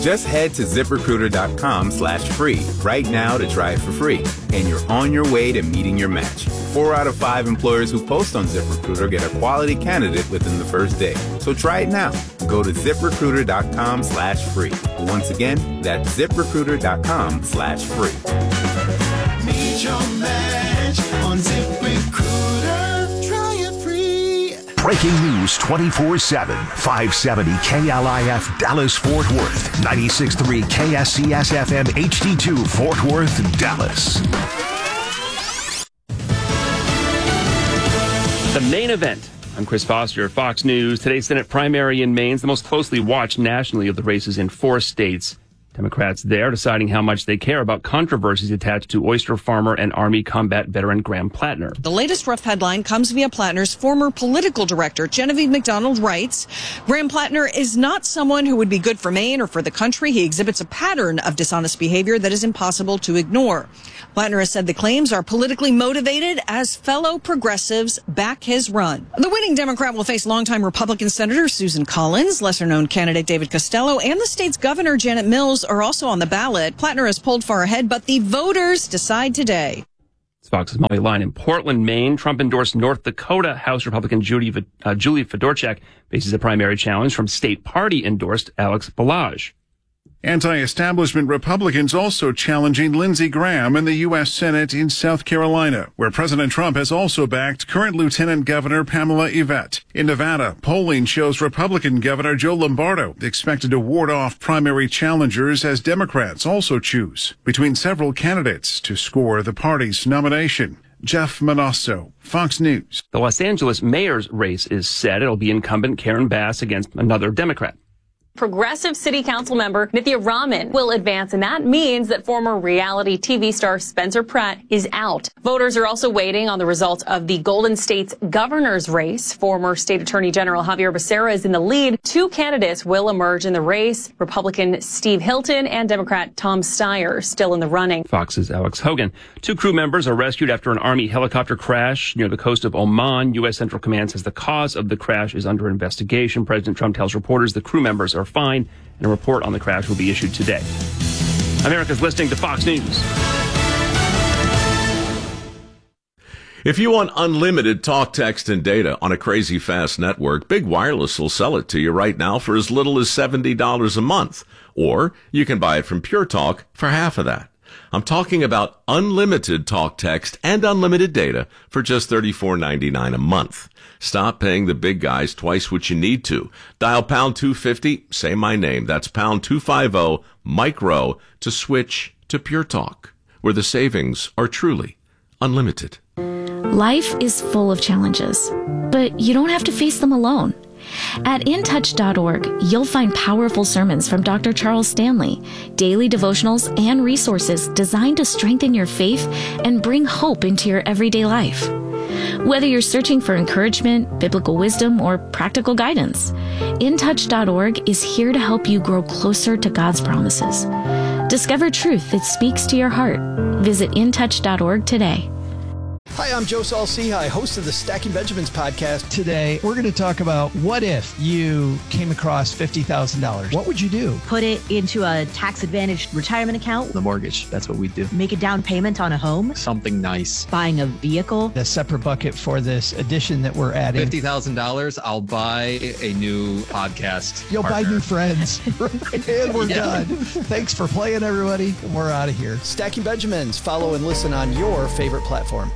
Just head to ZipRecruiter.com/free right now to try it for free. And you're on your way to meeting your match. 4 out of 5 employers who post on ZipRecruiter get a quality candidate within the first day. So try it now. Go to ZipRecruiter.com/free. Once again, that's ZipRecruiter.com/free. Meet your match on ZipRecruiter. Try it free. Breaking news 24/7. 570 KLIF Dallas Fort Worth. 96.3 KSCS FM HD2 Fort Worth, Dallas. The main event. I'm Chris Foster, Fox News. Today's Senate primary in Maine is the most closely watched nationally of the races in 4 states. Democrats there deciding how much they care about controversies attached to oyster farmer and Army combat veteran Graham Plattner. The latest rough headline comes via Plattner's former political director. Genevieve McDonald writes, Graham Plattner is not someone who would be good for Maine or for the country. He exhibits a pattern of dishonest behavior that is impossible to ignore. Plattner has said the claims are politically motivated as fellow progressives back his run. The winning Democrat will face longtime Republican Senator Susan Collins, lesser-known candidate David Costello, and the state's governor Janet Mills are also on the ballot. Plattner has pulled far ahead, but the voters decide today. It's Fox's Molly Line. In Portland, Maine, Trump-endorsed North Dakota House Republican Julie Fedorchak faces a primary challenge from state party-endorsed Alex Balazs. Anti-establishment Republicans also challenging Lindsey Graham in the U.S. Senate in South Carolina, where President Trump has also backed current Lieutenant Governor Pamela Yvette. In Nevada, polling shows Republican Governor Joe Lombardo expected to ward off primary challengers as Democrats also choose between several candidates to score the party's nomination. Jeff Manasso, Fox News. The Los Angeles mayor's race is set. It'll be incumbent Karen Bass against another Democrat. Progressive City Council member Nithya Raman will advance, and that means that former reality TV star Spencer Pratt is out. Voters are also waiting on the results of the Golden State's governor's race. Former State Attorney General Javier Becerra is in the lead. 2 candidates will emerge in the race. Republican Steve Hilton and Democrat Tom Steyer still in the running. Fox's Alex Hogan. 2 crew members are rescued after an Army helicopter crash near the coast of Oman. U.S. Central Command says the cause of the crash is under investigation. President Trump tells reporters the crew members are fine, and a report on the crash will be issued today. America's listening to Fox News. If you want unlimited talk, text, and data on a crazy fast network, Big Wireless will sell it to you right now for as little as $70 a month. Or you can buy it from Pure Talk for half of that. I'm talking about unlimited talk, text, and unlimited data for just $34.99 a month. Stop paying the big guys twice what you need to. Dial pound 250, say my name. That's pound 250 micro to switch to Pure Talk, where the savings are truly unlimited. Life is full of challenges, but you don't have to face them alone. At intouch.org, you'll find powerful sermons from Dr. Charles Stanley, daily devotionals, and resources designed to strengthen your faith and bring hope into your everyday life. Whether you're searching for encouragement, biblical wisdom, or practical guidance, intouch.org is here to help you grow closer to God's promises. Discover truth that speaks to your heart. Visit intouch.org today. Hi, I'm Joe Saul-Sehy, host of the Stacking Benjamins podcast. Today, we're going to talk about what if you came across $50,000? What would you do? Put it into a tax-advantaged retirement account. The mortgage, that's what we do. Make a down payment on a home. Something nice. Buying a vehicle. A separate bucket for this addition that we're adding. $50,000, I'll buy a new podcast You'll partner. buy new friends. And we're done. Thanks for playing, everybody. And we're out of here. Stacking Benjamins. Follow and listen on your favorite platform.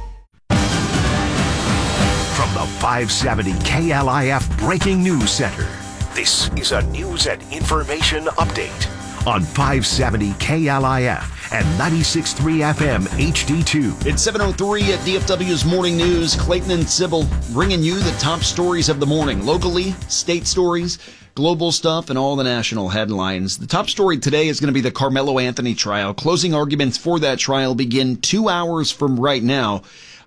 From the 570 KLIF Breaking News Center, this is a news and information update on 570 KLIF and 96.3 FM HD2. It's 7:03 at DFW's Morning News. Clayton and Sybil bringing you the top stories of the morning. Locally, state stories, global stuff, and all the national headlines. The top story today is going to be the Carmelo Anthony trial. Closing arguments for that trial begin 2 hours from right now.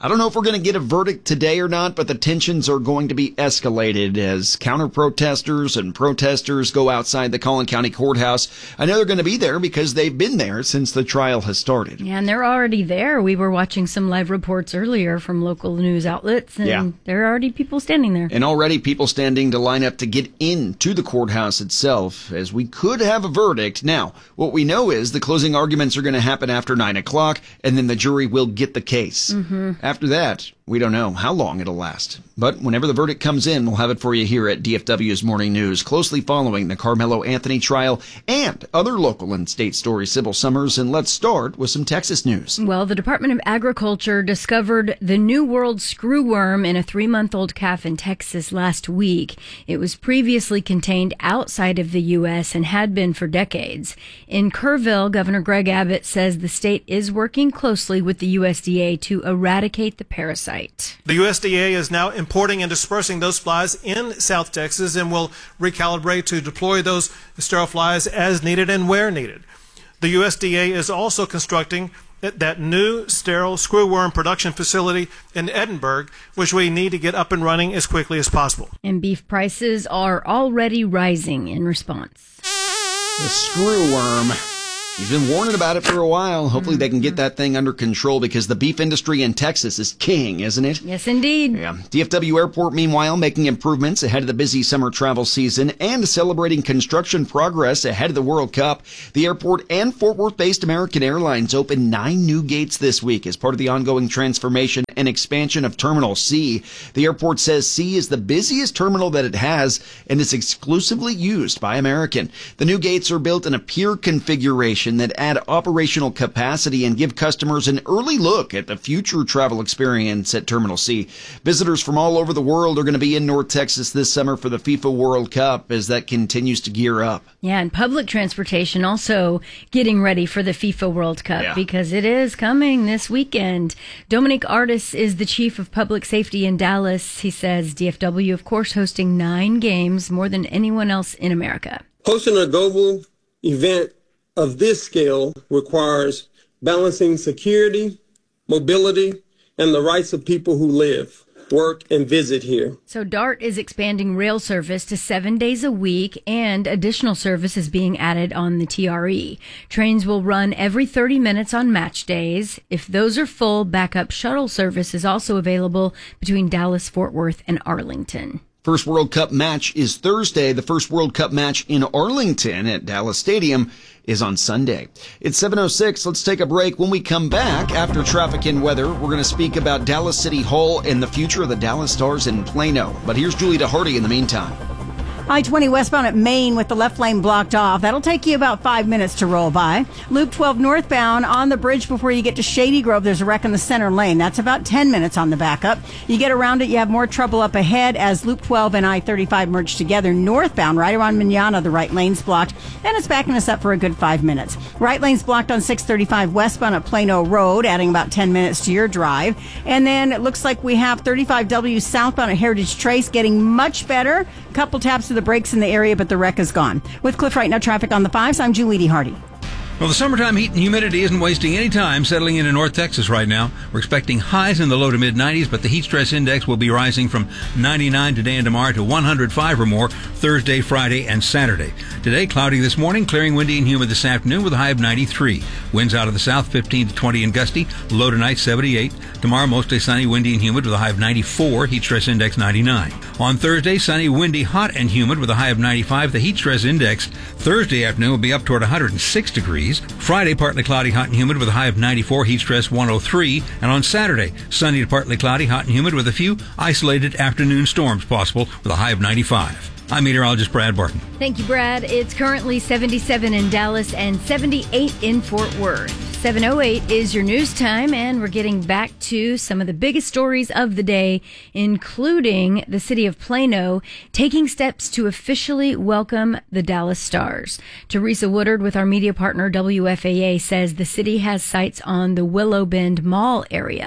I don't know if we're going to get a verdict today or not, but the tensions are going to be escalated as counter-protesters and protesters go outside the Collin County Courthouse. I know they're going to be there because they've been there since the trial has started. Yeah, and they're already there. We were watching some live reports earlier from local news outlets, and there are already people standing there. And already people standing to line up to get into the courthouse itself, as we could have a verdict. Now, what we know is the closing arguments are going to happen after 9 o'clock, and then the jury will get the case. After that, we don't know how long it'll last. But whenever the verdict comes in, we'll have it for you here at DFW's Morning News, closely following the Carmelo Anthony trial and other local and state stories. Sybil Summers, and let's start with some Texas news. Well, the Department of Agriculture discovered the New World screwworm in a 3-month-old calf in Texas last week. It was previously contained outside of the U.S. and had been for decades. In Kerrville, Governor Greg Abbott says the state is working closely with the USDA to eradicate the parasite. The USDA is now importing and dispersing those flies in South Texas and will recalibrate to deploy those sterile flies as needed and where needed. The USDA is also constructing that new sterile screwworm production facility in Edinburgh, which we need to get up and running as quickly as possible. And beef prices are already rising in response. The screwworm. He's been warning about it for a while. Hopefully they can get that thing under control because the beef industry in Texas is king, isn't it? Yes, indeed. Yeah. DFW Airport, meanwhile, making improvements ahead of the busy summer travel season and celebrating construction progress ahead of the World Cup. The airport and Fort Worth-based American Airlines opened 9 new gates this week as part of the ongoing transformation and expansion of Terminal C. The airport says C is the busiest terminal that it has and is exclusively used by American. The new gates are built in a pier configuration that add operational capacity and give customers an early look at the future travel experience at Terminal C. Visitors from all over the world are going to be in North Texas this summer for the FIFA World Cup as that continues to gear up. Yeah, and public transportation also getting ready for the FIFA World Cup because it is coming this weekend. Dominic Artis is the chief of public safety in Dallas. He says DFW, of course, hosting 9 games, more than anyone else in America. Hosting a global event of this scale requires balancing security, mobility, and the rights of people who live, work, and visit here. So DART is expanding rail service to 7 days a week, and additional service is being added on the TRE. Trains will run every 30 minutes on match days. If those are full, backup shuttle service is also available between Dallas, Fort Worth, and Arlington. First World Cup match is Thursday. The first World Cup match in Arlington at Dallas Stadium is on Sunday. It's 7:06. Let's take a break. When we come back after traffic and weather, we're going to speak about Dallas City Hall and the future of the Dallas Stars in Plano. But here's Julie DeHardy in the meantime. I-20 westbound at Maine with the left lane blocked off. That'll take you about 5 minutes to roll by. Loop 12 northbound on the bridge before you get to Shady Grove. There's a wreck in the center lane. That's about 10 minutes on the backup. You get around it, you have more trouble up ahead as Loop 12 and I-35 merge together. Northbound, right around Manana, the right lane's blocked, and it's backing us up for a good 5 minutes. Right lane's blocked on 635 westbound at Plano Road, adding about 10 minutes to your drive. And then it looks like we have 35W southbound at Heritage Trace getting much better. A couple taps of the brakes in the area, but the wreck is gone. With Cliff Right Now traffic on the 5s, I'm Julie DeHardy. Well, the summertime heat and humidity isn't wasting any time settling into North Texas right now. We're expecting highs in the low to mid-90s, but the heat stress index will be rising from 99 today and tomorrow to 105 or more Thursday, Friday, and Saturday. Today, cloudy this morning, clearing windy and humid this afternoon with a high of 93. Winds out of the south 15 to 20 and gusty, low tonight 78. Tomorrow, mostly sunny, windy and humid with a high of 94, heat stress index 99. On Thursday, sunny, windy, hot, and humid with a high of 95. The heat stress index Thursday afternoon will be up toward 106 degrees. Friday, partly cloudy, hot and humid with a high of 94, heat stress 103. And on Saturday, sunny to partly cloudy, hot and humid with a few isolated afternoon storms possible with a high of 95. I'm meteorologist Brad Barton. Thank you, Brad. It's currently 77 in Dallas and 78 in Fort Worth. 7:08 is your news time, and we're getting back to some of the biggest stories of the day, including the city of Plano taking steps to officially welcome the Dallas Stars. Teresa Woodard with our media partner WFAA says the city has sights on the Willow Bend Mall area.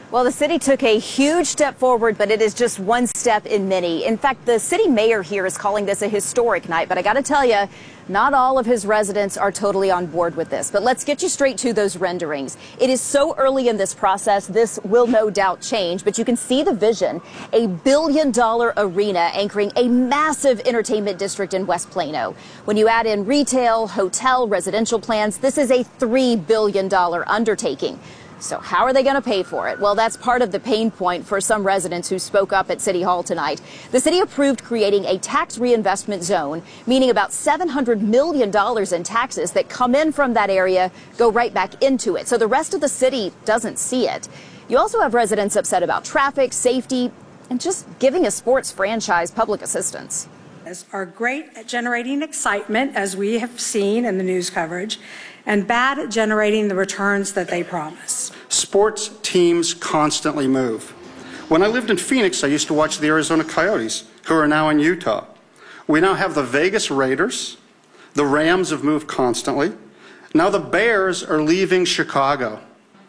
Well, the city took a huge step forward, but it is just one step in many. In fact, the city mayor here is calling this a historic night, but I got to tell you, not all of his residents are totally on board with this. But let's get you straight to those renderings. It is so early in this process, this will no doubt change, but you can see the vision, a $1 billion arena anchoring a massive entertainment district in West Plano. When you add in retail, hotel, residential plans, this is a $3 billion undertaking. So how are they going to pay for it? Well, that's part of the pain point for some residents who spoke up at City Hall tonight. The city approved creating a tax reinvestment zone, meaning about $700 million in taxes that come in from that area go right back into it. So the rest of the city doesn't see it. You also have residents upset about traffic, safety, and just giving a sports franchise public assistance. Are great at generating excitement, as we have seen in the news coverage, and bad at generating the returns that they promise. Sports teams constantly move. When I lived in Phoenix, I used to watch the Arizona Coyotes, who are now in Utah. We now have the Vegas Raiders. The Rams have moved constantly. Now the Bears are leaving Chicago.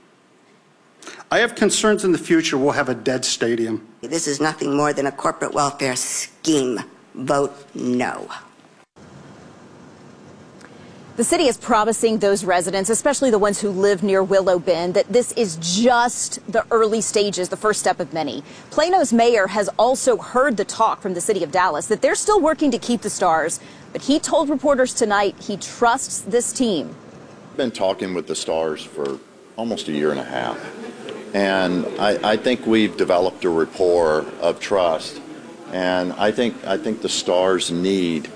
I have concerns in the future we'll have a dead stadium. This is nothing more than a corporate welfare scheme. Vote no. The city is promising those residents, especially the ones who live near Willow Bend, that this is just the early stages, the first step of many. Plano's mayor has also heard the talk from the city of Dallas that they're still working to keep the Stars, but he told reporters tonight he trusts this team. I've been talking with the Stars for almost a year and a half, and I think we've developed a rapport of trust, and I think the Stars need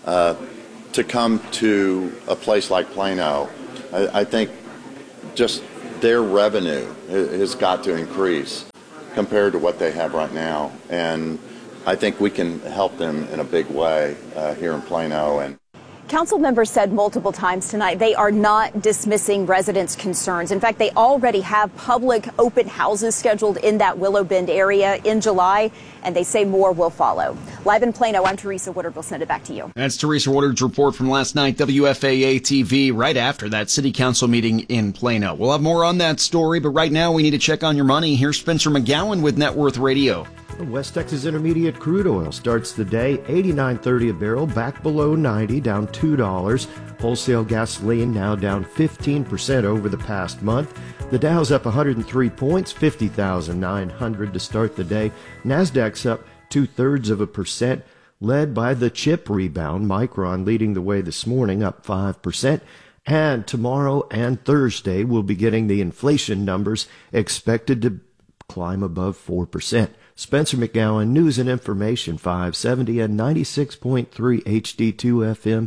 to come to a place like Plano. I think just their revenue has got to increase compared to what they have right now. And I think we can help them in a big way here in Plano. And Council members said multiple times tonight they are not dismissing residents' concerns. In fact, they already have public open houses scheduled in that Willow Bend area in July, and they say more will follow. Live in Plano, I'm Teresa Woodard. We'll send it back to you. That's Teresa Woodard's report from last night, WFAA TV, right after that city council meeting in Plano. We'll have more on that story, but right now we need to check on your money. Here's Spencer McGowan with Net Worth Radio. West Texas Intermediate crude oil starts the day $89.30 a barrel, back below 90, down $2. Wholesale gasoline now down 15% over the past month. The Dow's up 103 points, 50,900 to start the day. Nasdaq's up 0.2%, led by the chip rebound. Micron leading the way this morning, up 5%. And tomorrow and Thursday, we'll be getting the inflation numbers expected to climb above 4%. Spencer McGowan, News and Information, 570 and 96.3 HD2 FM,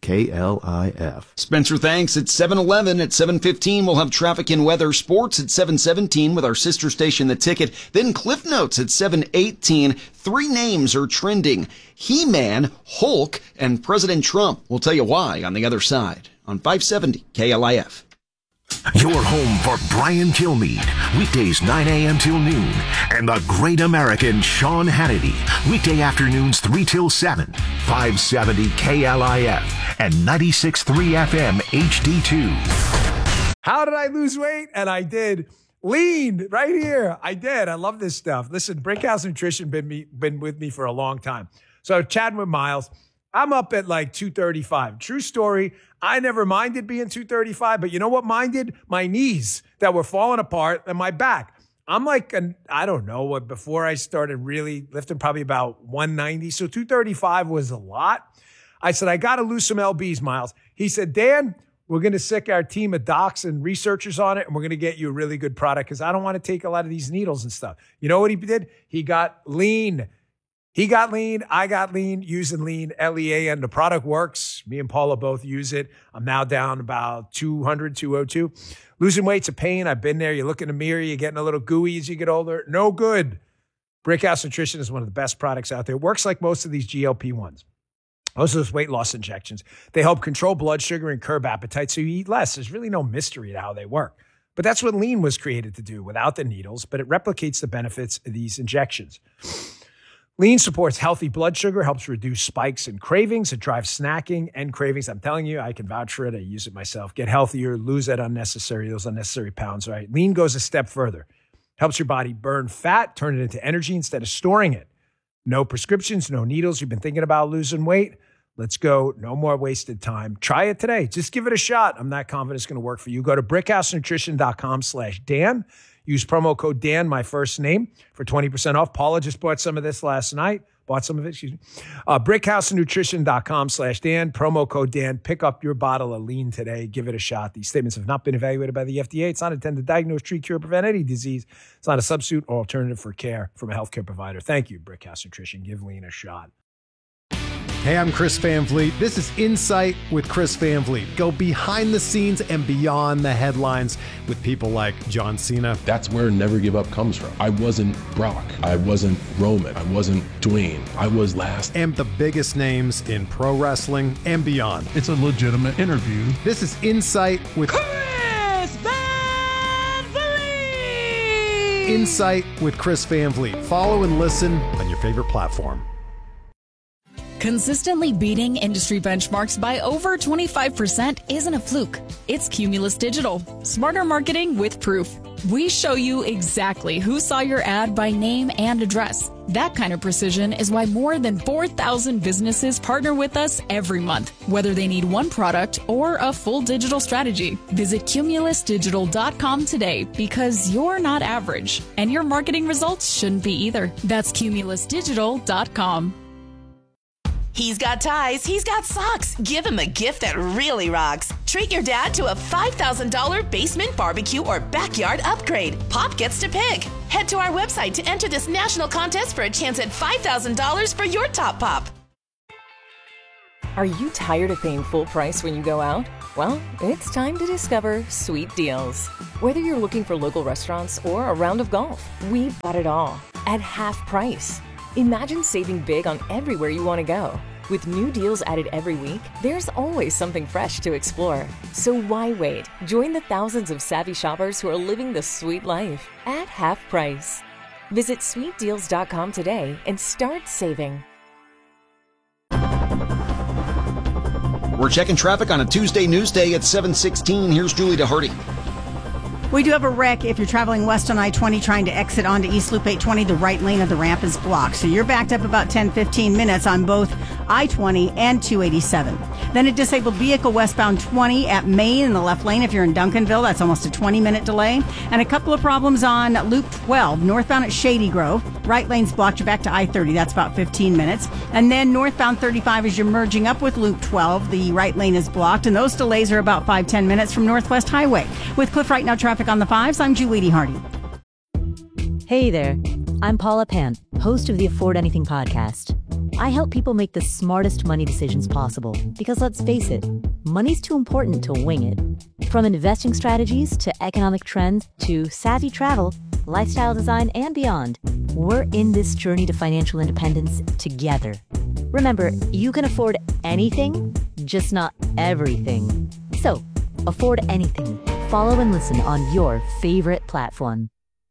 KLIF. Spencer, thanks. It's 7:11. At 7:15, we'll have traffic and weather. Sports at 7:17 with our sister station, The Ticket. Then Cliff Notes at 7:18. Three names are trending: He-Man, Hulk, and President Trump. We'll tell you why on the other side on 570 KLIF. Your home for Brian Kilmeade, weekdays 9 a.m. till noon, and the great American Sean Hannity, weekday afternoons 3 till 7, 570 KLIF, and 96.3 FM HD2. How did I lose weight? And I did. Lean right here. I did. I love this stuff. Listen, Brickhouse Nutrition been with me for a long time. So chatting with Miles, I'm up at like 235. True story. I never minded being 235, but you know what minded? My knees that were falling apart and my back. I'm like, I don't know, before I started really lifting, probably about 190. So 235 was a lot. I said, I got to lose some LBs, Miles. He said, Dan, we're going to sick our team of docs and researchers on it, and we're going to get you a really good product because I don't want to take a lot of these needles and stuff. You know what he did? He got lean. He got lean. I got lean using lean, LEAN. The product works. Me and Paula both use it. I'm now down about 200, 202. Losing weight's a pain. I've been there. You look in the mirror. You're getting a little gooey as you get older. No good. Brickhouse Nutrition is one of the best products out there. It works like most of these GLP-1s. Most of those weight loss injections. They help control blood sugar and curb appetite so you eat less. There's really no mystery to how they work. But that's what lean was created to do without the needles, but it replicates the benefits of these injections. Lean supports healthy blood sugar, helps reduce spikes and cravings. It drives snacking and cravings. I'm telling you, I can vouch for it. I use it myself. Get healthier, lose those unnecessary pounds, right? Lean goes a step further. Helps your body burn fat, turn it into energy instead of storing it. No prescriptions, no needles. You've been thinking about losing weight? Let's go. No more wasted time. Try it today. Just give it a shot. I'm not confident it's going to work for you. Go to brickhousenutrition.com/Dan. Use promo code Dan, my first name, for 20% off. Paula just bought some of this last night. brickhousenutrition.com/Dan. Promo code Dan. Pick up your bottle of lean today. Give it a shot. These statements have not been evaluated by the FDA. It's not intended to diagnose, treat, cure, or prevent any disease. It's not a substitute or alternative for care from a healthcare provider. Thank you, Brickhouse Nutrition. Give lean a shot. Hey, I'm Chris Van Vliet. This is Insight with Chris Van Vliet. Go behind the scenes and beyond the headlines with people like John Cena. That's where Never Give Up comes from. I wasn't Brock. I wasn't Roman. I wasn't Dwayne. I was last. And the biggest names in pro wrestling and beyond. It's a legitimate interview. This is Insight with Chris Van Vliet. Insight with Chris Van Vliet. Follow and listen on your favorite platform. Consistently beating industry benchmarks by over 25% isn't a fluke. It's Cumulus Digital. Smarter marketing with proof. We show you exactly who saw your ad by name and address. That kind of precision is why more than 4,000 businesses partner with us every month, whether they need one product or a full digital strategy. Visit cumulusdigital.com today because you're not average, and your marketing results shouldn't be either. That's cumulusdigital.com. He's got ties, he's got socks. Give him a gift that really rocks. Treat your dad to a $5,000 basement barbecue or backyard upgrade. Pop gets to pick. Head to our website to enter this national contest for a chance at $5,000 for your top pop. Are you tired of paying full price when you go out? Well, it's time to discover Sweet Deals. Whether you're looking for local restaurants or a round of golf, we've got it all at half price. Imagine saving big on everywhere you want to go. With new deals added every week, there's always something fresh to explore. So why wait? Join the thousands of savvy shoppers who are living the sweet life at half price. Visit sweetdeals.com today and start saving. We're checking traffic on a Tuesday news day at 7:16. Here's Julie DeHardy. We do have a wreck if you're traveling west on I-20 trying to exit onto East Loop 820. The right lane of the ramp is blocked. So you're backed up about 10-15 minutes on both I-20 and 287. Then a disabled vehicle westbound 20 at Main in the left lane. If you're in Duncanville, that's almost a 20-minute delay. And a couple of problems on Loop 12, northbound at Shady Grove. Right lane's blocked. You're back to I-30. That's about 15 minutes. And then northbound 35 as you're merging up with Loop 12. The right lane is blocked. And those delays are about 5-10 minutes from Northwest Highway. With Cliff Right Now traffic on the 5s, I'm Julie DeHardy. Hey there. I'm Paula Pan, host of the Afford Anything podcast. I help people make the smartest money decisions possible because, let's face it, money's too important to wing it. From investing strategies to economic trends to savvy travel, lifestyle design, and beyond, we're in this journey to financial independence together. Remember, you can afford anything, just not everything. So, afford anything. Follow and listen on your favorite platform.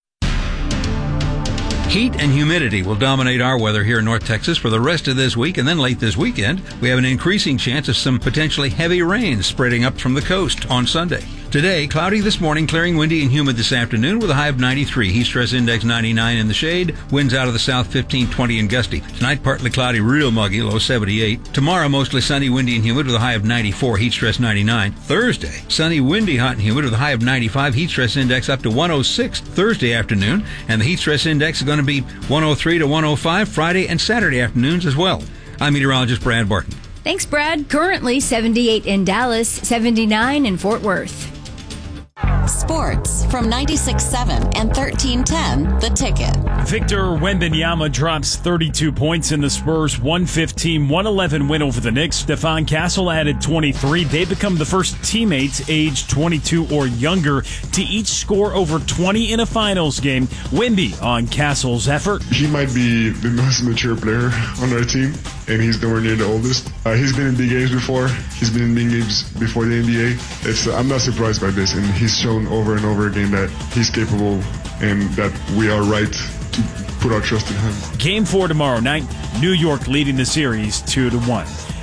Heat and humidity will dominate our weather here in North Texas for the rest of this week, and then late this weekend, we have an increasing chance of some potentially heavy rain spreading up from the coast on Sunday. Today, cloudy this morning, clearing windy and humid this afternoon with a high of 93. Heat stress index 99 in the shade. Winds out of the south 15, 20 and gusty. Tonight, partly cloudy, real muggy, low 78. Tomorrow, mostly sunny, windy and humid with a high of 94. Heat stress 99. Thursday, sunny, windy, hot and humid with a high of 95. Heat stress index up to 106 Thursday afternoon. And the heat stress index is going to be 103 to 105 Friday and Saturday afternoons as well. I'm meteorologist Brad Barton. Thanks, Brad. Currently 78 in Dallas, 79 in Fort Worth. Sports from 96.7 and 1310, The Ticket. Victor Wembanyama drops 32 points in the Spurs' 115-111 win over the Knicks. Stephon Castle added 23. They become the first teammates aged 22 or younger to each score over 20 in a finals game. Wemby on Castle's effort. He might be the most mature player on our team, and he's nowhere near the oldest. He's been in big games before. He's been in big games before the NBA. I'm not surprised by this, and he's shown over and over again that he's capable and that we are right to put our trust in him. Game 4 tomorrow night. New York leading the series 2-1.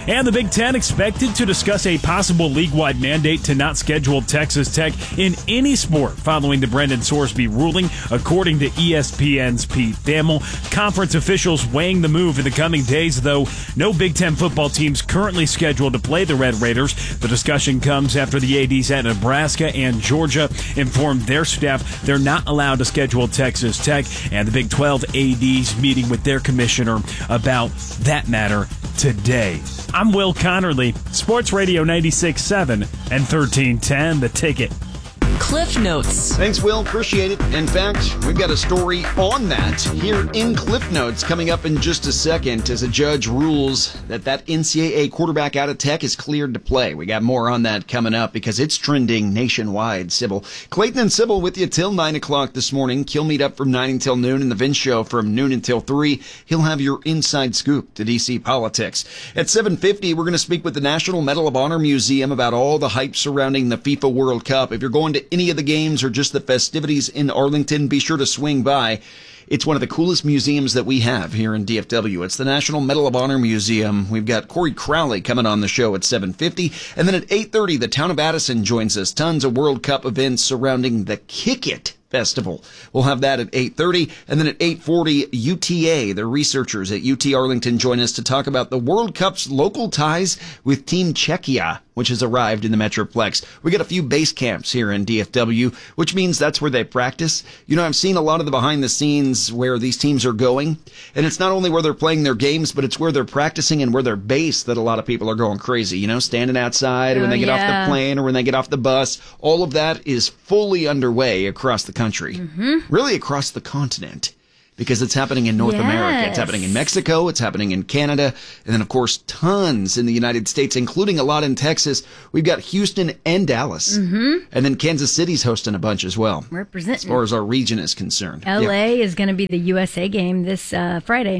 And the Big Ten expected to discuss a possible league-wide mandate to not schedule Texas Tech in any sport following the Brendan Sorsby ruling, according to ESPN's Pete Thamel. Conference officials weighing the move in the coming days, though no Big Ten football teams currently scheduled to play the Red Raiders. The discussion comes after the ADs at Nebraska and Georgia informed their staff they're not allowed to schedule Texas Tech, and the Big 12 ADs meeting with their commissioner about that matter today. I'm Will Connerly, Sports Radio 96.7 and 1310, The Ticket. Cliff Notes. Thanks, Will. Appreciate it. In fact, we've got a story on that here in Cliff Notes coming up in just a second as a judge rules that NCAA quarterback out of Tech is cleared to play. We got more on that coming up because it's trending nationwide. Sybil. Clayton and Sybil with you till 9 o'clock this morning. Kill meet up from 9 until noon, and the Vince Show from noon until 3. He'll have your inside scoop to D.C. politics. At 7:50, we're going to speak with the National Medal of Honor Museum about all the hype surrounding the FIFA World Cup. If you're going to any of the games or just the festivities in Arlington, be sure to swing by. It's one of the coolest museums that we have here in DFW. It's the National Medal of Honor Museum. We've got Corey Crowley coming on the show at 7:50. And then at 8:30, the town of Addison joins us. Tons of World Cup events surrounding the Kick It Festival. We'll have that at 8:30. And then at 8:40, UTA, the researchers at UT Arlington, join us to talk about the World Cup's local ties with Team Czechia, which has arrived in the Metroplex. We got a few base camps here in DFW, which means that's where they practice. You know, I've seen a lot of the behind the scenes where these teams are going, and it's not only where they're playing their games, but it's where they're practicing and where they're based that a lot of people are going crazy, you know, standing outside when they get off the plane or when they get off the bus. All of that is fully underway across the country, really across the continent. Because it's happening in North America. It's happening in Mexico. It's happening in Canada. And then, of course, tons in the United States, including a lot in Texas. We've got Houston and Dallas. And then Kansas City's hosting a bunch as well. Representing. As far as our region is concerned. L.A. is going to be the USA game this Friday.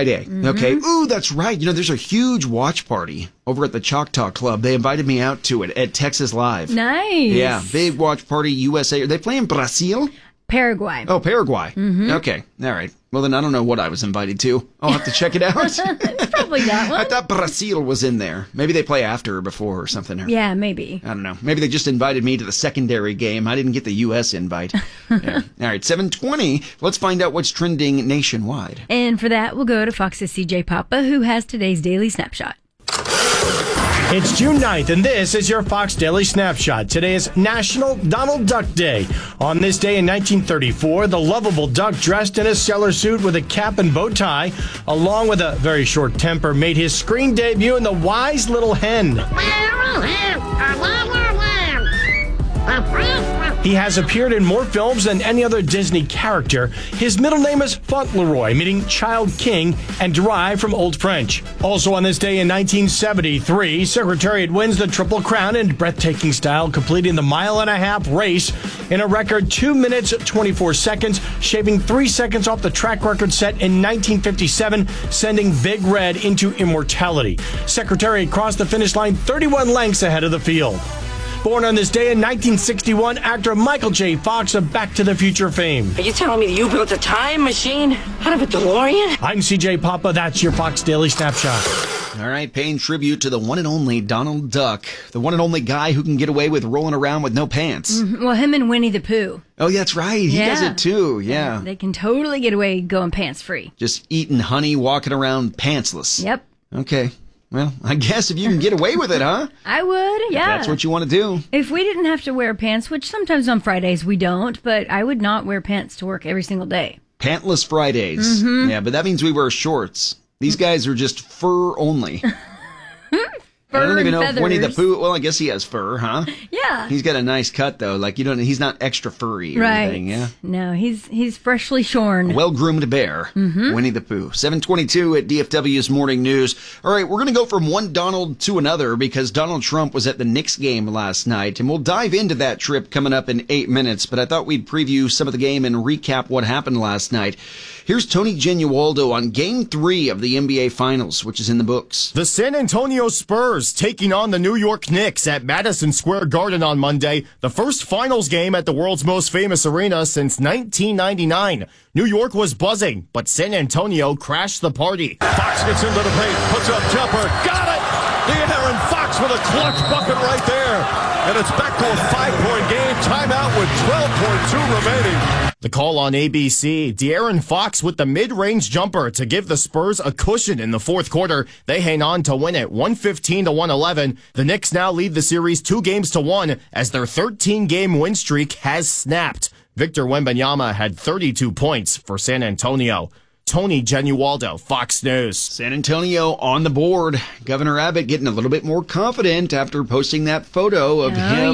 Okay. Ooh, that's right. You know, there's a huge watch party over at the Choctaw Club. They invited me out to it at Texas Live. Nice. Yeah, big watch party, USA. Are they playing Brazil? Paraguay. Oh, Paraguay. Okay. All right. Well, then I don't know what I was invited to. I'll have to check it out. It's probably that one. I thought Brazil was in there. Maybe they play after or before or something. Yeah, maybe. I don't know. Maybe they just invited me to the secondary game. I didn't get the U.S. invite. Yeah. All right, 7:20. Let's find out what's trending nationwide. And for that, we'll go to Fox's CJ Papa, who has today's Daily Snapshot. It's June 9th, and this is your Fox Daily Snapshot. Today is National Donald Duck Day. On this day in 1934, the lovable duck dressed in a sailor suit with a cap and bow tie, along with a very short temper, made his screen debut in The Wise Little Hen. He has appeared in more films than any other Disney character. His middle name is Fauntleroy, meaning Child King, and derived from Old French. Also on this day in 1973, Secretariat wins the Triple Crown in breathtaking style, completing the mile-and-a-half race in a record 2 minutes, 24 seconds, shaving 3 seconds off the track record set in 1957, sending Big Red into immortality. Secretariat crossed the finish line 31 lengths ahead of the field. Born on this day in 1961, actor Michael J. Fox of Back to the Future fame. Are you telling me that you built a time machine out of a DeLorean? I'm CJ Papa. That's your Fox Daily Snapshot. All right, paying tribute to the one and only Donald Duck, the one and only guy who can get away with rolling around with no pants. Well, him and Winnie the Pooh. Oh, yeah, that's right. He does it too. Yeah. They can totally get away going pants free. Just eating honey, walking around pantsless. Yep. Okay. Well, I guess if you can get away with it, huh? I would, yeah. If that's what you want to do. If we didn't have to wear pants, which sometimes on Fridays we don't, but I would not wear pants to work every single day. Pantless Fridays. Yeah, but that means we wear shorts. These guys are just fur only. Fur I don't even know feathers. if Winnie the Pooh, well, I guess he has fur, huh? Yeah. He's got a nice cut, though. Like, he's not extra furry or anything, yeah? No, he's freshly shorn. Well-groomed bear, Winnie the Pooh. 7:22 at DFW's Morning News. All right, we're going to go from one Donald to another because Donald Trump was at the Knicks game last night, and we'll dive into that trip coming up in 8 minutes, but I thought we'd preview some of the game and recap what happened last night. Here's Tony Genualdo on Game 3 of the NBA Finals, which is in the books. The San Antonio Spurs taking on the New York Knicks at Madison Square Garden on Monday, the first Finals game at the world's most famous arena since 1999. New York was buzzing, but San Antonio crashed the party. Fox gets into the paint, puts up jumper, got it! De'Aaron Fox with a clutch bucket right there. And it's back to a 5-point game. Timeout with 12.2 remaining. The call on ABC. De'Aaron Fox with the mid-range jumper to give the Spurs a cushion in the fourth quarter. They hang on to win it 115-111. The Knicks now lead the series 2-1 as their 13-game win streak has snapped. Victor Wembanyama had 32 points for San Antonio. Tony Genualdo, Fox News. San Antonio on the board. Governor Abbott getting a little bit more confident after posting that photo of him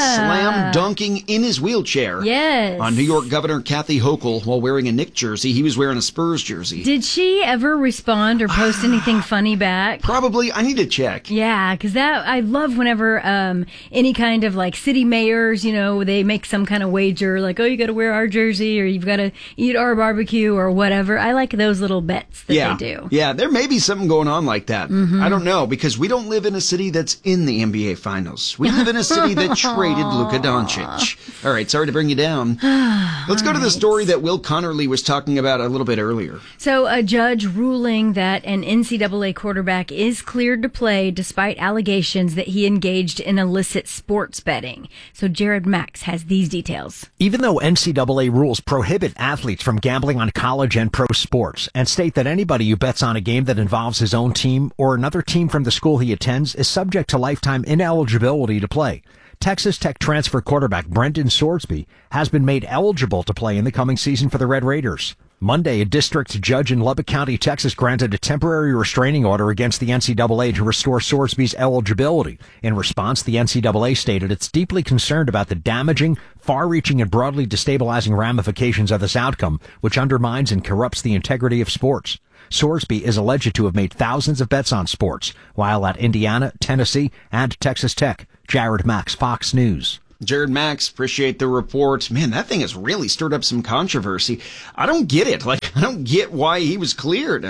slam dunking in his wheelchair. Yes. On New York Governor Kathy Hochul while wearing a Knicks jersey. He was wearing a Spurs jersey. Did she ever respond or post anything funny back? Probably. I need to check. Yeah, because I love whenever any kind of like city mayors, they make some kind of wager like, oh, you got to wear our jersey or you've got to eat our barbecue or whatever. I like those little bets that they do. Yeah, there may be something going on like that. Mm-hmm. I don't know, because we don't live in a city that's in the NBA Finals. We live in a city that traded Luka Doncic. All right, sorry to bring you down. Let's go to the story that Will Connerly was talking about a little bit earlier. So a judge ruling that an NCAA quarterback is cleared to play despite allegations that he engaged in illicit sports betting. So Jared Max has these details. Even though NCAA rules prohibit athletes from gambling on college and pro sports and state that anybody who bets on a game that involves his own team or another team from the school he attends is subject to lifetime ineligibility to play, Texas Tech transfer quarterback Brendan Sorsby has been made eligible to play in the coming season for the Red Raiders. Monday, a district judge in Lubbock County, Texas, granted a temporary restraining order against the NCAA to restore Sorsby's eligibility. In response, the NCAA stated it's deeply concerned about the damaging, far-reaching, and broadly destabilizing ramifications of this outcome, which undermines and corrupts the integrity of sports. Sorsby is alleged to have made thousands of bets on sports while at Indiana, Tennessee, and Texas Tech. Jared Max, Fox News. Jared Max, appreciate the report. Man, that thing has really stirred up some controversy. I don't get it. I don't get why he was cleared.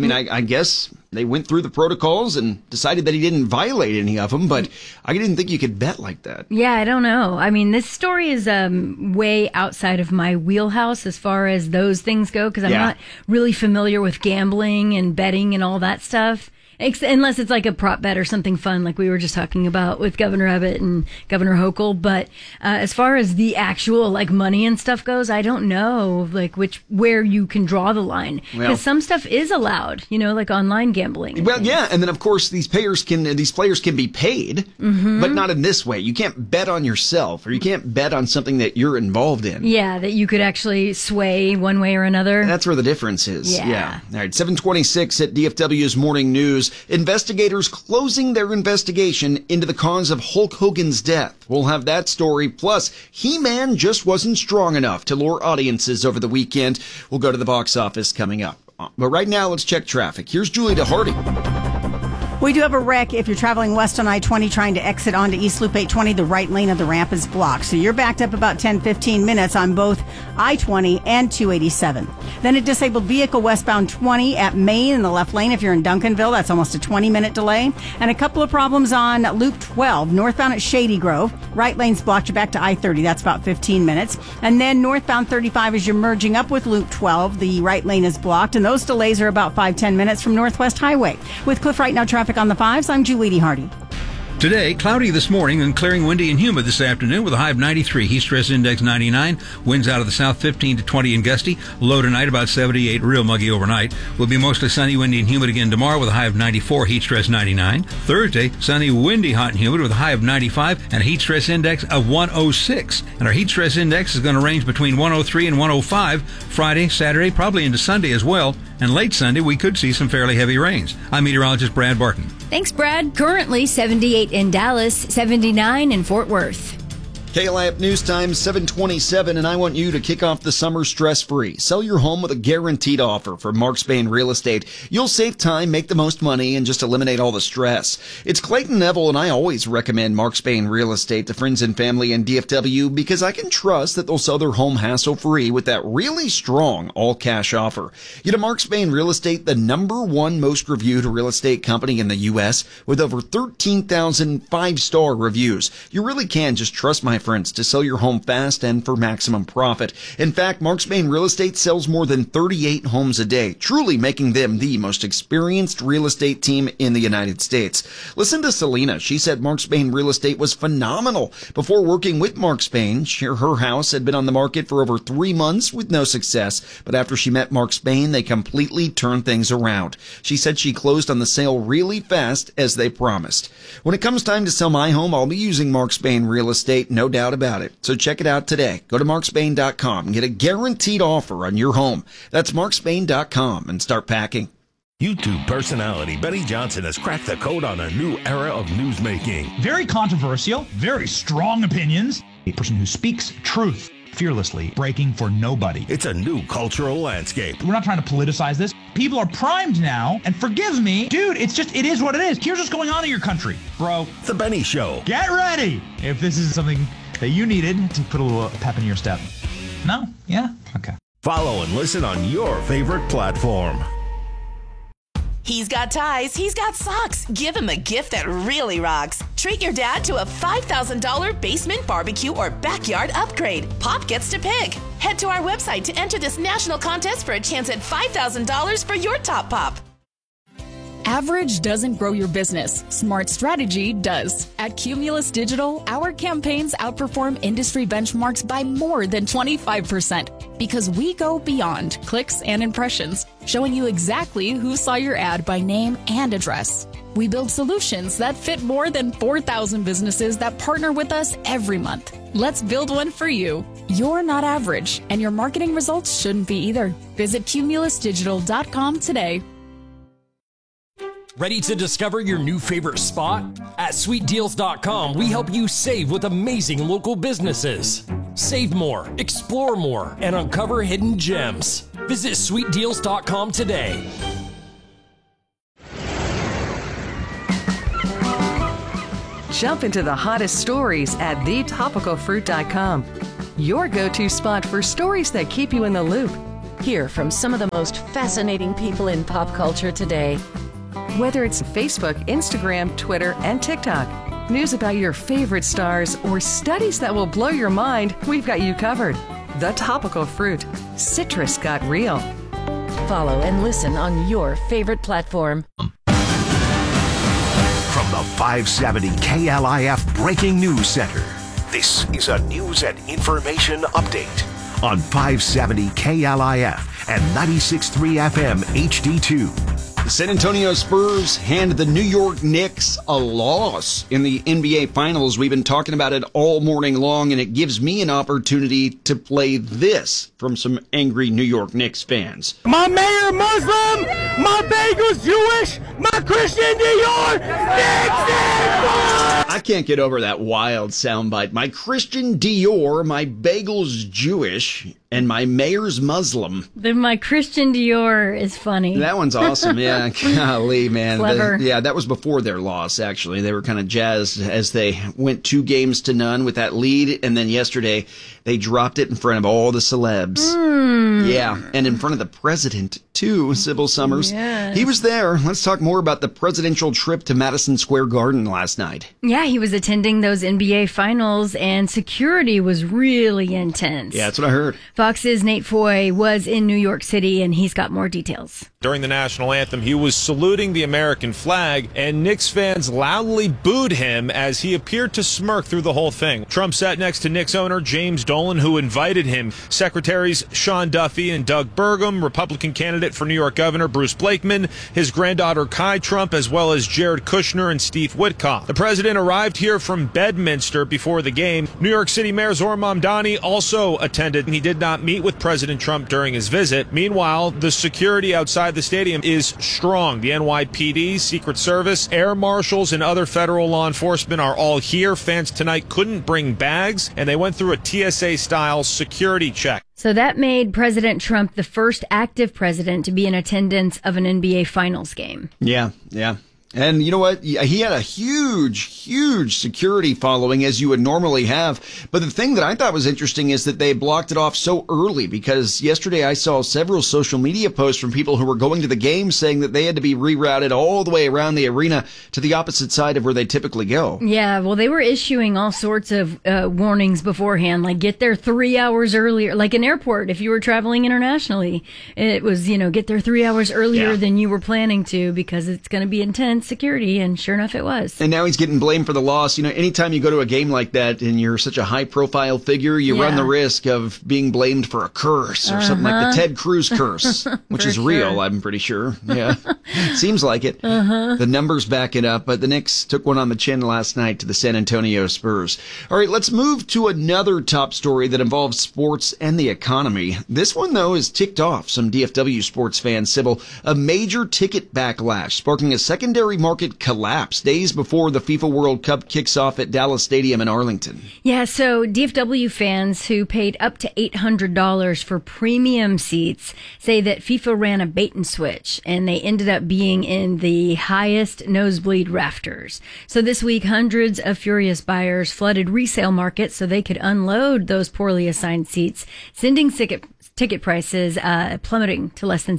I guess they went through the protocols and decided that he didn't violate any of them, but I didn't think you could bet like that. Yeah, I don't know. This story is way outside of my wheelhouse as far as those things go, because I'm not really familiar with gambling and betting and all that stuff. Unless it's like a prop bet or something fun, like we were just talking about with Governor Abbott and Governor Hochul. But as far as the actual money and stuff goes, I don't know where you can draw the line, because some stuff is allowed, like online gambling. Well, yeah, and then of course these players can be paid, but not in this way. You can't bet on yourself, or you can't bet on something that you're involved in. Yeah, that you could actually sway one way or another. That's where the difference is. Yeah. All right, 7:26 at DFW's Morning News. Investigators closing their investigation into the cause of Hulk Hogan's death. We'll have that story. Plus, He-Man just wasn't strong enough to lure audiences over the weekend. We'll go to the box office coming up. But right now, let's check traffic. Here's Julie DeHardy. We do have a wreck if you're traveling west on I-20 trying to exit onto East Loop 820. The right lane of the ramp is blocked. So you're backed up about 10-15 minutes on both I-20 and 287. Then a disabled vehicle westbound 20 at Main in the left lane. If you're in Duncanville, that's almost a 20-minute delay. And a couple of problems on Loop 12, northbound at Shady Grove. Right lane's blocked. You're back to I-30. That's about 15 minutes. And then northbound 35 as you're merging up with Loop 12. The right lane is blocked. And those delays are about 5-10 minutes from Northwest Highway. With Cliff Right Now traffic on the 5s, I'm Julie DeHardy. Today, cloudy this morning and clearing, windy and humid this afternoon with a high of 93. Heat stress index 99. Winds out of the south 15 to 20 and gusty. Low tonight about 78. Real muggy overnight. Will be mostly sunny, windy and humid again tomorrow with a high of 94. Heat stress 99. Thursday, sunny, windy, hot and humid with a high of 95 and a heat stress index of 106. And our heat stress index is going to range between 103 and 105 Friday, Saturday, probably into Sunday as well. And late Sunday, we could see some fairly heavy rains. I'm meteorologist Brad Barton. Thanks, Brad. Currently 78 in Dallas, 79 in Fort Worth. KLIF News Time, 7:27, and I want you to kick off the summer stress-free. Sell your home with a guaranteed offer from Mark Spain Real Estate. You'll save time, make the most money, and just eliminate all the stress. It's Clayton Neville, and I always recommend Mark Spain Real Estate to friends and family in DFW because I can trust that they'll sell their home hassle-free with that really strong all-cash offer. Mark Spain Real Estate, the #1 most reviewed real estate company in the U.S. with over 13,000 five-star reviews. You really can just trust my difference to sell your home fast and for maximum profit. In fact, Mark Spain Real Estate sells more than 38 homes a day, truly making them the most experienced real estate team in the United States. Listen to Selena. She said Mark Spain Real Estate was phenomenal. Before working with Mark Spain, her house had been on the market for over 3 months with no success. But after she met Mark Spain, they completely turned things around. She said she closed on the sale really fast, as they promised. When it comes time to sell my home, I'll be using Mark Spain Real Estate, no doubt about it. So check it out today. Go to markspain.com and get a guaranteed offer on your home. That's markspain.com and start packing. YouTube personality Benny Johnson has cracked the code on a new era of newsmaking. Very controversial, very strong opinions. A person who speaks truth fearlessly, breaking for nobody. It's a new cultural landscape. We're not trying to politicize this. People are primed now, and forgive me, dude, it is what it is. Here's what's going on in your country, bro. The Benny Show. Get ready if this is something that you needed to put a little pep in your step. No? Yeah? Okay. Follow and listen on your favorite platform. He's got ties, he's got socks. Give him a gift that really rocks. Treat your dad to a $5,000 basement barbecue or backyard upgrade. Pop gets to pick. Head to our website to enter this national contest for a chance at $5,000 for your top pop. Average doesn't grow your business. Smart strategy does. At Cumulus Digital, our campaigns outperform industry benchmarks by more than 25% because we go beyond clicks and impressions, showing you exactly who saw your ad by name and address. We build solutions that fit more than 4,000 businesses that partner with us every month. Let's build one for you. You're not average, and your marketing results shouldn't be either. Visit cumulusdigital.com today. Ready to discover your new favorite spot? At sweetdeals.com, we help you save with amazing local businesses. Save more, explore more, and uncover hidden gems. Visit sweetdeals.com today. Jump into the hottest stories at thetopicalfruit.com. Your go-to spot for stories that keep you in the loop. Hear from some of the most fascinating people in pop culture today. Whether it's Facebook, Instagram, Twitter, and TikTok, news about your favorite stars, or studies that will blow your mind, we've got you covered. The Topical Fruit. Citrus got real. Follow and listen on your favorite platform. From the 570 KLIF Breaking News Center, this is a news and information update on 570 KLIF and 96.3 FM HD2. The San Antonio Spurs hand the New York Knicks a loss in the NBA Finals. We've been talking about it all morning long, and it gives me an opportunity to play this from some angry New York Knicks fans. My mayor Muslim, my bagel's Jewish, my Christian Dior, I can't get over that wild soundbite. My Christian Dior, my bagel's Jewish, and my mayor's Muslim. My Christian Dior is funny. That one's awesome, yeah. Golly, man. Clever. That was before their loss, actually. They were kind of jazzed as they went 2-0 with that lead, and then yesterday they dropped it in front of all the celebs. Yeah, and in front of the president, too, Sybil Summers. Yes. He was there. Let's talk more about the presidential trip to Madison Square Garden last night. Yeah, he was attending those NBA Finals, and security was really intense. Yeah, that's what I heard. Fox's Nate Foy was in New York City, and he's got more details. During the national anthem, he was saluting the American flag, and Knicks fans loudly booed him as he appeared to smirk through the whole thing. Trump sat next to Knicks owner James Dolan, who invited him. Secretaries Sean Duffy and Doug Burgum, Republican candidate for New York Governor Bruce Blakeman, his granddaughter Kai Trump, as well as Jared Kushner and Steve Witkoff. The president arrived here from Bedminster before the game. New York City Mayor Zohar Mamdani also attended, and he did not meet with President Trump during his visit. Meanwhile, the security outside the stadium is strong. The NYPD, Secret Service, air marshals, and other federal law enforcement are all here. Fans tonight couldn't bring bags, and they went through a TSA-style security check. So that made President Trump the first active president to be in attendance of an NBA Finals game. Yeah. And you know what? He had a huge security following, as you would normally have. But the thing that I thought was interesting is that they blocked it off so early, because yesterday I saw several social media posts from people who were going to the game saying that they had to be rerouted all the way around the arena to the opposite side of where they typically go. Yeah, well, they were issuing all sorts of warnings beforehand, like get there 3 hours earlier, like an airport. If you were traveling internationally, it was, get there 3 hours earlier than you were planning to, because it's going to be intense security, and sure enough it was. And now he's getting blamed for the loss. Anytime you go to a game like that and you're such a high profile figure, you run the risk of being blamed for a curse or something like the Ted Cruz curse, which is real, I'm pretty sure. Yeah. Seems like it. The numbers back it up, but the Knicks took one on the chin last night to the San Antonio Spurs. All right, let's move to another top story that involves sports and the economy. This one, though, has ticked off some DFW sports fans, Sybil. A major ticket backlash, sparking a secondary market collapse days before the FIFA World Cup kicks off at Dallas Stadium in Arlington. Yeah, so DFW fans who paid up to $800 for premium seats say that FIFA ran a bait and switch, and they ended up being in the highest nosebleed rafters. So this week, hundreds of furious buyers flooded resale markets so they could unload those poorly assigned seats, sending ticket prices plummeting to less than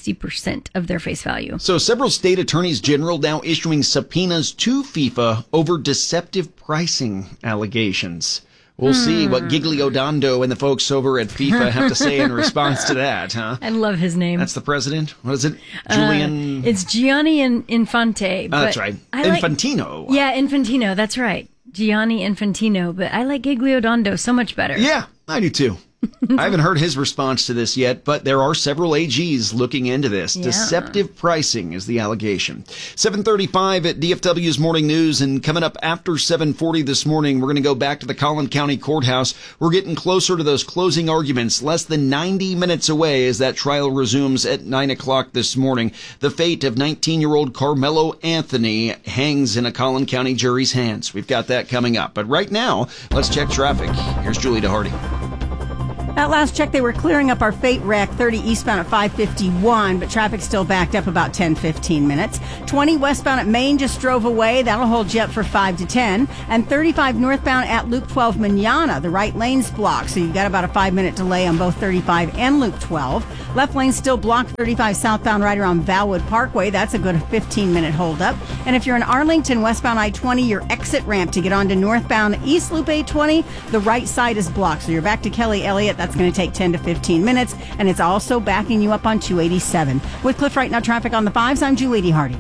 60% of their face value. So several state attorneys general now issuing subpoenas to FIFA over deceptive pricing allegations. We'll see what Giglio Dando and the folks over at FIFA have to say in response to that, huh? I love his name. That's the president? What is it? Julian? It's Gianni Infante. That's right. Infantino. Infantino. That's right. Gianni Infantino. But I like Giglio Dando so much better. Yeah, I do too. I haven't heard his response to this yet, but there are several AGs looking into this. Yeah. Deceptive pricing is the allegation. 7:35 at DFW's Morning News, and coming up after 7:40 this morning, we're going to go back to the Collin County Courthouse. We're getting closer to those closing arguments, less than 90 minutes away as that trial resumes at 9 o'clock this morning. The fate of 19-year-old Carmelo Anthony hangs in a Collin County jury's hands. We've got that coming up. But right now, let's check traffic. Here's Julie DeHardy. At last check, they were clearing up our fate wreck 30 eastbound at 551, but traffic's still backed up about 10-15 minutes. 20 westbound at Maine just drove away. That'll hold you up for 5 to 10. And 35 northbound at Loop 12 Manana. The right lane's blocked, so you've got about a 5-minute delay on both 35 and Loop 12. Left lane still blocked 35 southbound right around Valwood Parkway. That's a good 15-minute holdup. And if you're in Arlington, westbound I-20, your exit ramp to get onto northbound East Loop 820, the right side is blocked. So you're back to Kelly Elliott. That's going to take 10 to 15 minutes, and it's also backing you up on 287. With Cliff Right Now traffic on the 5s, I'm Julie DeHardy.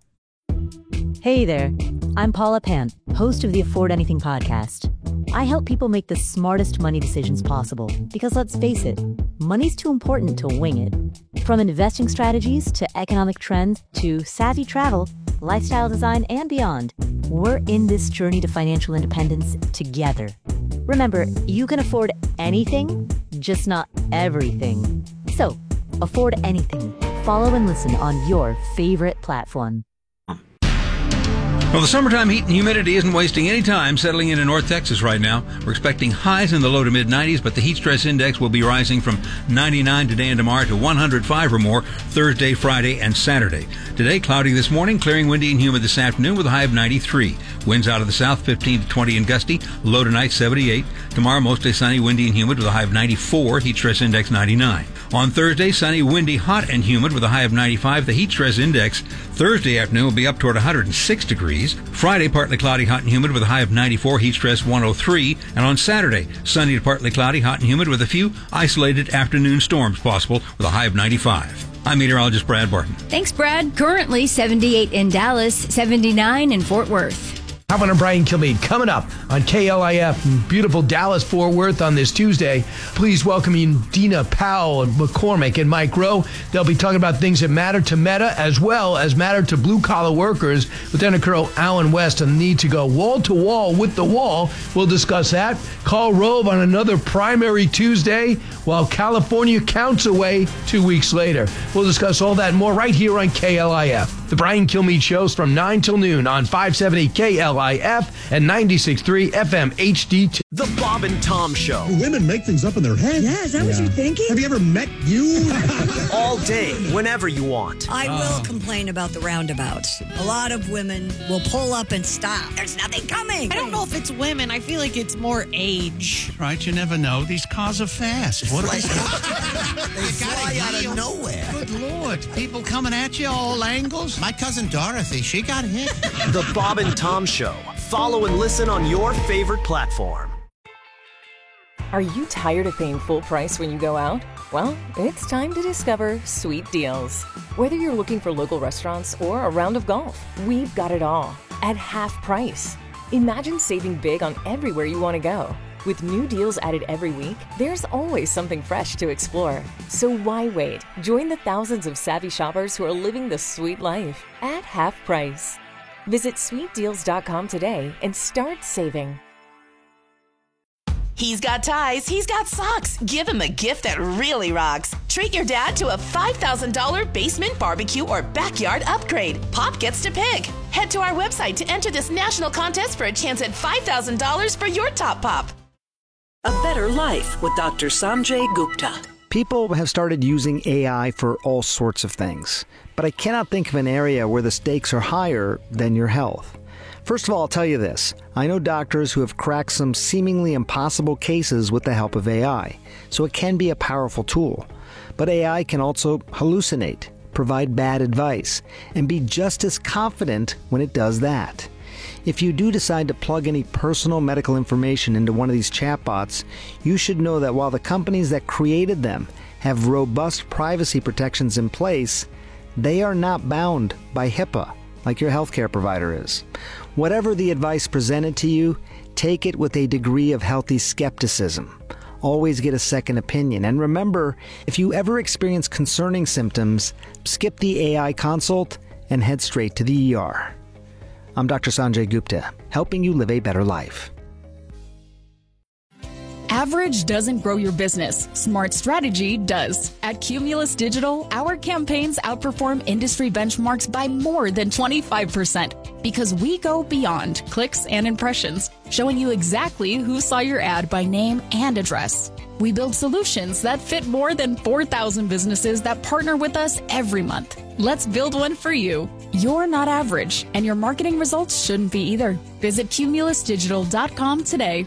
Hey there, I'm Paula Pant, host of the Afford Anything podcast. I help people make the smartest money decisions possible, because let's face it, money's too important to wing it. From investing strategies to economic trends to savvy travel, lifestyle design, and beyond, we're in this journey to financial independence together. Remember, you can afford anything, just not everything. So, afford anything. Follow and listen on your favorite platform. Well, the summertime heat and humidity isn't wasting any time settling into North Texas right now. We're expecting highs in the low to mid-90s, but the heat stress index will be rising from 99 today and tomorrow to 105 or more Thursday, Friday, and Saturday. Today, cloudy this morning, clearing windy and humid this afternoon with a high of 93. Winds out of the south 15 to 20 and gusty, low tonight 78. Tomorrow, mostly sunny, windy and humid with a high of 94, heat stress index 99. On Thursday, sunny, windy, hot, and humid with a high of 95. The heat stress index Thursday afternoon will be up toward 106 degrees. Friday, partly cloudy, hot and humid with a high of 94, heat stress 103. And on Saturday, sunny to partly cloudy, hot and humid with a few isolated afternoon storms possible with a high of 95. I'm meteorologist Brad Barton. Thanks, Brad. Currently 78 in Dallas, 79 in Fort Worth. How about Brian Kilmeade coming up on KLIF in beautiful Dallas, Fort Worth on this Tuesday. Please welcome in Dina Powell and McCormick and Mike Rowe. They'll be talking about things that matter to Meta as well as matter to blue-collar workers. Lieutenant Colonel Alan West on the need to go wall-to-wall with the wall. We'll discuss that. Karl Rove on another primary Tuesday while California counts away 2 weeks later. We'll discuss all that and more right here on KLIF. The Brian Kilmeade Show's from 9 till noon on 570 KLIF and 96.3 FM HD2. The Bob and Tom Show. Women make things up in their head. Yeah, is that what you're thinking? Have you ever met you? All day, whenever you want. I will complain about the roundabouts. A lot of women will pull up and stop. There's nothing coming. I don't know if it's women. I feel like it's more age. Right, you never know. These cars are fast. What are They fly out of nowhere. Good Lord. People coming at you all angles. My cousin Dorothy, she got hit. The Bob and Tom Show. Follow and listen on your favorite platform. Are you tired of paying full price when you go out? Well, it's time to discover Sweet Deals. Whether you're looking for local restaurants or a round of golf, we've got it all at half price. Imagine saving big on everywhere you want to go. With new deals added every week, there's always something fresh to explore. So why wait? Join the thousands of savvy shoppers who are living the sweet life at half price. Visit sweetdeals.com today and start saving. He's got ties, he's got socks. Give him a gift that really rocks. Treat your dad to a $5,000 basement barbecue or backyard upgrade. Pop gets to pick. Head to our website to enter this national contest for a chance at $5,000 for your top pop. A Better Life with Dr. Sanjay Gupta. People have started using AI for all sorts of things, but I cannot think of an area where the stakes are higher than your health. First of all, I'll tell you this. I know doctors who have cracked some seemingly impossible cases with the help of AI, so it can be a powerful tool. But AI can also hallucinate, provide bad advice, and be just as confident when it does that. If you do decide to plug any personal medical information into one of these chatbots, you should know that while the companies that created them have robust privacy protections in place, they are not bound by HIPAA like your healthcare provider is. Whatever the advice presented to you, take it with a degree of healthy skepticism. Always get a second opinion. And remember, if you ever experience concerning symptoms, skip the AI consult and head straight to the ER. I'm Dr. Sanjay Gupta, helping you live a better life. Average doesn't grow your business. Smart strategy does. At Cumulus Digital, our campaigns outperform industry benchmarks by more than 25% because we go beyond clicks and impressions, showing you exactly who saw your ad by name and address. We build solutions that fit more than 4,000 businesses that partner with us every month. Let's build one for you. You're not average, and your marketing results shouldn't be either. Visit cumulusdigital.com today.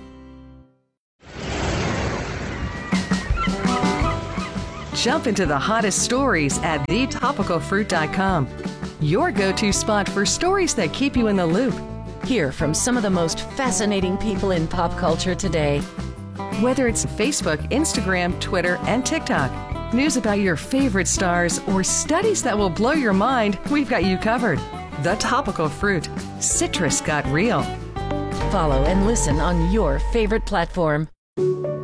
Jump into the hottest stories at thetopicalfruit.com. Your go-to spot for stories that keep you in the loop. Hear from some of the most fascinating people in pop culture today. Whether it's Facebook, Instagram, Twitter, and TikTok, news about your favorite stars, or studies that will blow your mind, we've got you covered. The Topical Fruit. Citrus got real. Follow and listen on your favorite platform.